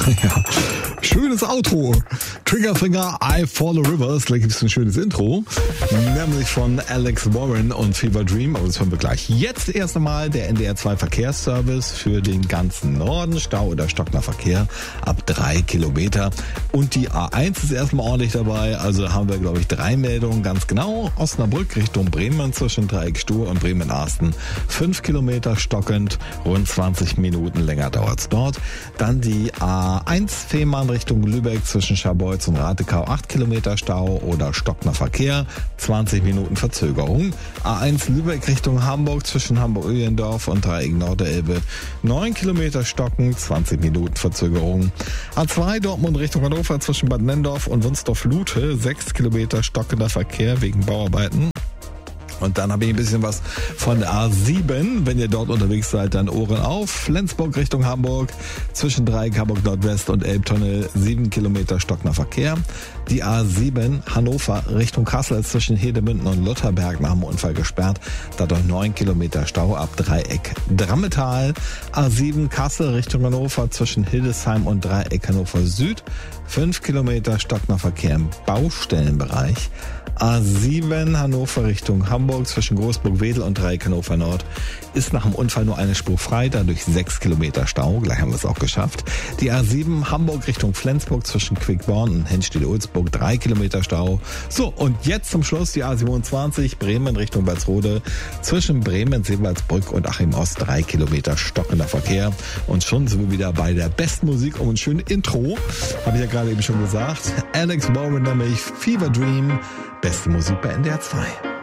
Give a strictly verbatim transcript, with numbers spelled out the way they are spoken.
Ja, schönes Outro. Triggerfinger, I Follow Rivers. Gleich gibt es ein schönes Intro. Nämlich von Alex Warren und Fever Dream. Aber das hören wir gleich. Jetzt erst einmal der N D R zwei Verkehrsservice für den ganzen Norden. Stau oder stockender Verkehr ab drei Kilometer. Und die A eins ist erstmal ordentlich dabei. Also haben wir, glaube ich, drei Meldungen. Ganz genau. Osnabrück Richtung Bremen zwischen Dreieck Stur und Bremen-Arsten. Fünf Kilometer stockend. Rund zwanzig Minuten länger dauert's dort. Dann die A eins Fehmarn Richtung Lübeck zwischen Scharbeutz und Ratekau. acht Kilometer Stau oder stockender Verkehr. zwanzig Minuten Verzögerung. A eins Lübeck Richtung Hamburg zwischen Hamburg-Öhlendorf und Dreieck Norderelbe. neun Kilometer stocken. zwanzig Minuten Verzögerung. A zwei Dortmund Richtung Hannover zwischen Bad Nennendorf und Wunsdorf-Lute. sechs Kilometer stockender Verkehr wegen Bauarbeiten. Und dann habe ich ein bisschen was von der A sieben. Wenn ihr dort unterwegs seid, dann Ohren auf. Flensburg Richtung Hamburg. Zwischen Dreieck Hamburg Nordwest und Elbtunnel. sieben Kilometer stockender Verkehr. Die A sieben Hannover Richtung Kassel zwischen Hedemünden und Lutherberg nach dem Unfall gesperrt. Dadurch neun Kilometer Stau ab Dreieck Drammetal. A sieben Kassel Richtung Hannover zwischen Hildesheim und Dreieck Hannover Süd. fünf Kilometer stockender Verkehr im Baustellenbereich. A sieben Hannover Richtung Hamburg zwischen Großburg-Wedel und Dreieck Hannover Nord ist nach dem Unfall nur eine Spur frei, dadurch sechs Kilometer Stau. Gleich haben wir es auch geschafft. Die A sieben Hamburg Richtung Flensburg zwischen Quickborn und Henstedt-Ulzburg drei Kilometer Stau. So, und jetzt zum Schluss die A siebenundzwanzig Bremen Richtung Walsrode zwischen Bremen, Seewaldsbrück und Achim Ost drei Kilometer stockender Verkehr. Und schon sind wir wieder bei der besten Musik um ein schönes Intro. Habe ich ja gerade eben schon gesagt. Alex Warren nämlich, Fever Dream. Beste Musik bei N D R zwei.